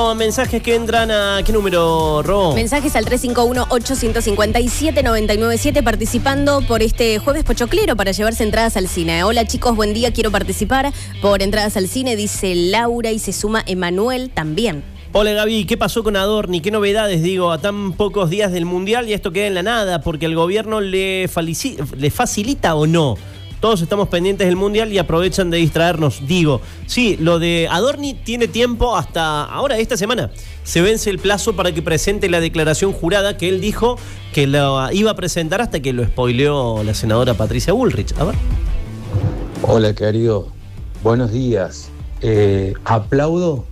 Mensajes que entran a ¿qué número, Ro? Mensajes al 351-857-997 participando por este jueves pochoclero para llevarse entradas al cine. Hola chicos, buen día, quiero participar por entradas al cine, dice Laura, y se suma Emanuel también. Hola Gaby, ¿qué pasó con Adorni? ¿Qué novedades, digo, a tan pocos días del Mundial y esto queda en la nada? Porque el gobierno le facilita o no. Todos estamos pendientes del Mundial y aprovechan de distraernos. Digo, sí, lo de Adorni tiene tiempo hasta ahora, esta semana. Se vence el plazo para que presente la declaración jurada que él dijo que la iba a presentar hasta que lo spoileó la senadora Patricia Bullrich. A ver. Hola, querido. Buenos días. Aplaudo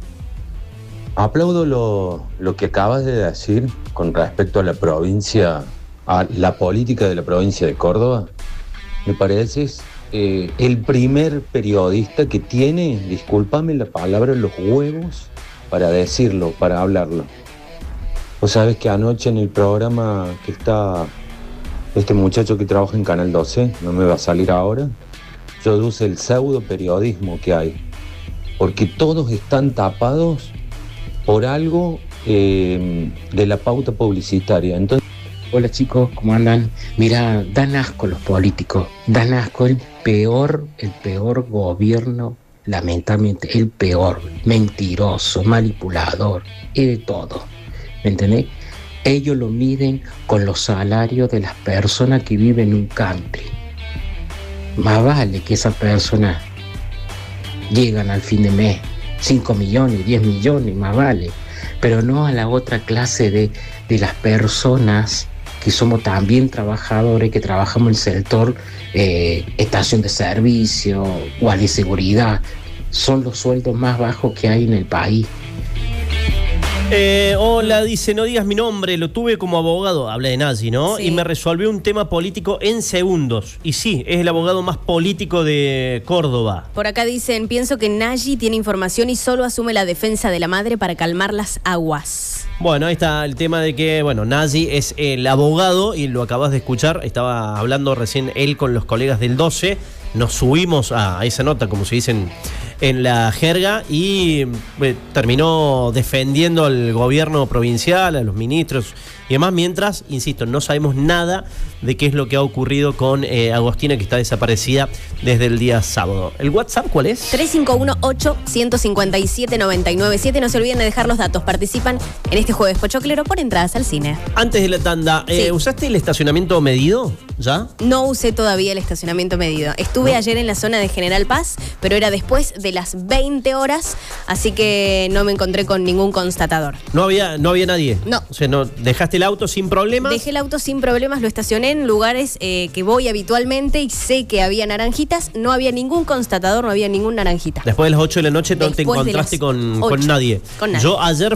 lo que acabas de decir con respecto a la provincia, a la política de la provincia de Córdoba. Me pareces el primer periodista que tiene, discúlpame la palabra, los huevos para decirlo, para hablarlo. Vos sabés que anoche en el programa que está este muchacho que trabaja en Canal 12, no me va a salir ahora, yo deduce el pseudo periodismo que hay, porque todos están tapados por algo de la pauta publicitaria. Entonces, hola chicos, ¿cómo andan? Mira, dan asco los políticos, dan asco, el peor gobierno, lamentablemente, el peor, mentiroso, manipulador, y de todo, ¿me entendés? Ellos lo miden con los salarios de las personas que viven en un country. Más vale que esas personas llegan al fin de mes, 5 millones, 10 millones, más vale, pero no a la otra clase de las personas que somos también trabajadores, que trabajamos en el sector estación de servicio, guardia de seguridad. Son los sueldos más bajos que hay en el país. Hola, dice, no digas mi nombre, lo tuve como abogado, habla de Nazi, ¿no? Sí. Y me resolvió un tema político en segundos. Y sí, es el abogado más político de Córdoba. Por acá dicen, pienso que Nayi tiene información y solo asume la defensa de la madre para calmar las aguas. Bueno, ahí está el tema de que, bueno, Nazi es el abogado y lo acabas de escuchar, estaba hablando recién él con los colegas del 12, nos subimos a esa nota, como se dice en la jerga, y terminó defendiendo al gobierno provincial, a los ministros y demás, mientras, insisto, no sabemos nada de qué es lo que ha ocurrido con Agostina, que está desaparecida desde el día sábado. ¿El WhatsApp cuál es? 351-857-997. No se olviden de dejar los datos. Participan en este jueves pochoclero por entradas al cine. Antes de la tanda, Sí. ¿usaste el estacionamiento medido ya? No usé todavía el estacionamiento medido. Estuve ayer en la zona de General Paz, pero era después de las 20 horas, así que no me encontré con ningún constatador. No había nadie. No. O sea, no, dejaste el auto sin problemas. Dejé el auto sin problemas, lo estacioné en lugares que voy habitualmente y sé que había naranjitas. No había ningún constatador, no había ningún naranjita. Después de las 8 de la noche no te Después de encontraste las con 8. nadie. Con nadie. Yo ayer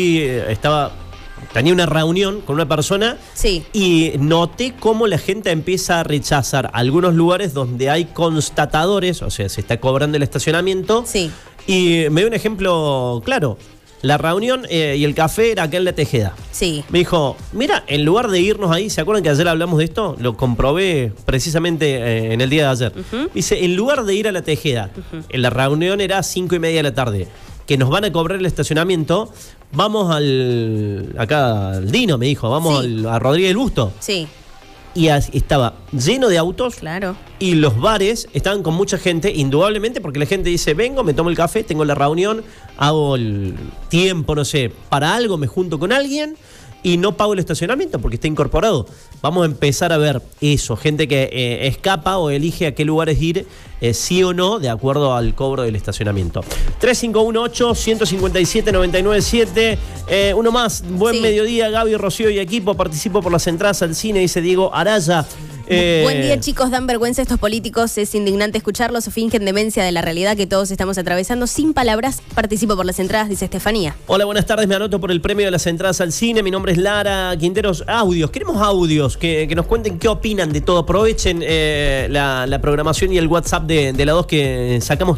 tenía una reunión con una persona, Sí. y noté cómo la gente empieza a rechazar algunos lugares donde hay constatadores, o sea, se está cobrando el estacionamiento. Sí. Y me dio un ejemplo claro. La reunión y el café era acá en La Tejeda. Sí. Me dijo, mira, en lugar de irnos ahí, ¿se acuerdan que ayer hablamos de esto? Lo comprobé precisamente en el día de ayer. Dice, en lugar de ir a La Tejeda, en la reunión era 5:30 de la tarde, que nos van a cobrar el estacionamiento, vamos acá al Dino, me dijo, vamos Sí. a Rodríguez del Busto. Sí, Y estaba lleno de autos. claro. Y los bares estaban con mucha gente, indudablemente, porque la gente dice, vengo, me tomo el café, tengo la reunión, hago el tiempo, no sé, para algo, me junto con alguien y no pago el estacionamiento porque está incorporado. Vamos a empezar a ver eso, gente que escapa o elige a qué lugares ir, sí o no, de acuerdo al cobro del estacionamiento. 351-857-997. Uno más, buen Sí. mediodía, Gaby, Rocío y equipo. Participo por las entradas al cine, dice Diego Araya. Buen día, chicos. Dan vergüenza estos políticos. Es indignante escucharlos. Fingen demencia de la realidad que todos estamos atravesando. Sin palabras, participo por las entradas, dice Estefanía. Hola, buenas tardes. Me anoto por el premio de las entradas al cine. Mi nombre es Lara Quinteros. Audios. Queremos audios que nos cuenten qué opinan de todo. Aprovechen la programación y el WhatsApp de la 2 que sacamos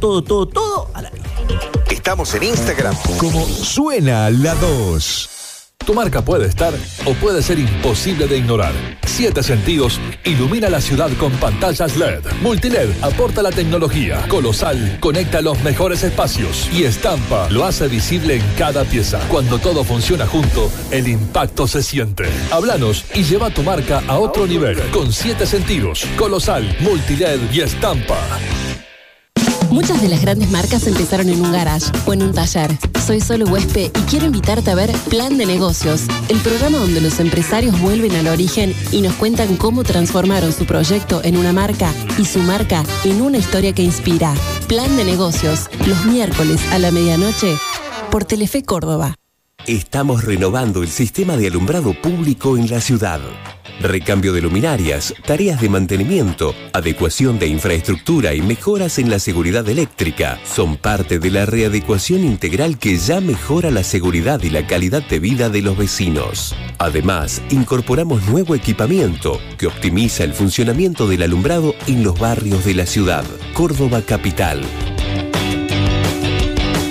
todo a la vida. Estamos en Instagram Como suena la 2. Tu marca puede estar o puede ser imposible de ignorar. 7 Sentidos ilumina la ciudad con pantallas LED. Multiled aporta la tecnología. Colosal conecta los mejores espacios. Y Estampa lo hace visible en cada pieza. Cuando todo funciona junto, el impacto se siente. Háblanos y lleva tu marca a otro nivel. Con 7 Sentidos, Colosal, Multiled y Estampa. Muchas de las grandes marcas empezaron en un garage o en un taller. Soy Solo Huespe y quiero invitarte a ver Plan de Negocios, el programa donde los empresarios vuelven al origen y nos cuentan cómo transformaron su proyecto en una marca y su marca en una historia que inspira. Plan de Negocios, los miércoles a la medianoche por Telefe Córdoba. Estamos renovando el sistema de alumbrado público en la ciudad. Recambio de luminarias, tareas de mantenimiento, adecuación de infraestructura y mejoras en la seguridad eléctrica son parte de la readecuación integral que ya mejora la seguridad y la calidad de vida de los vecinos. Además, incorporamos nuevo equipamiento que optimiza el funcionamiento del alumbrado en los barrios de la ciudad. Córdoba Capital.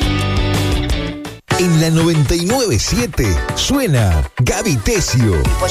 En la 99.7 suena Gaby Tesio.